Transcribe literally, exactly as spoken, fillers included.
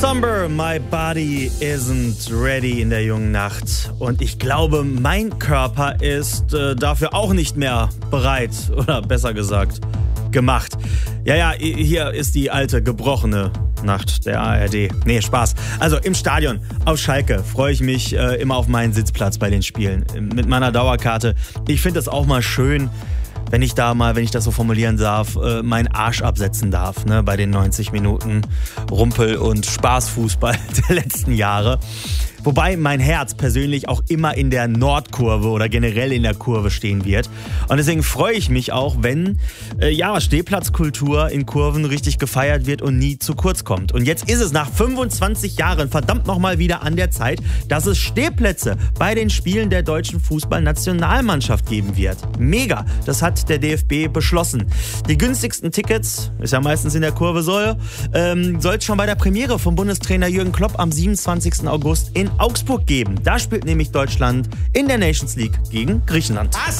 Somber, my body isn't ready in der jungen Nacht. Und ich glaube, mein Körper ist äh, dafür auch nicht mehr bereit. Oder besser gesagt, gemacht. Ja, ja, hier ist die alte, gebrochene Nacht der A R D. Nee, Spaß. Also im Stadion auf Schalke freue ich mich äh, immer auf meinen Sitzplatz bei den Spielen. Mit meiner Dauerkarte. Ich finde es auch mal schön, wenn ich da mal, wenn ich das so formulieren darf, äh, meinen Arsch absetzen darf, ne, bei den neunzig Minuten Rumpel- und Spaßfußball der letzten Jahre. Wobei mein Herz persönlich auch immer in der Nordkurve oder generell in der Kurve stehen wird. Und deswegen freue ich mich auch, wenn äh, ja, Stehplatzkultur in Kurven richtig gefeiert wird und nie zu kurz kommt. Und jetzt ist es nach fünfundzwanzig Jahren verdammt nochmal wieder an der Zeit, dass es Stehplätze bei den Spielen der deutschen Fußballnationalmannschaft geben wird. Mega, das hat der D F B beschlossen. Die günstigsten Tickets, ist ja meistens in der Kurve so, ähm, soll es schon bei der Premiere vom Bundestrainer Jürgen Klopp am siebenundzwanzigsten August in Augsburg geben. Da spielt nämlich Deutschland in der Nations League gegen Griechenland. Was?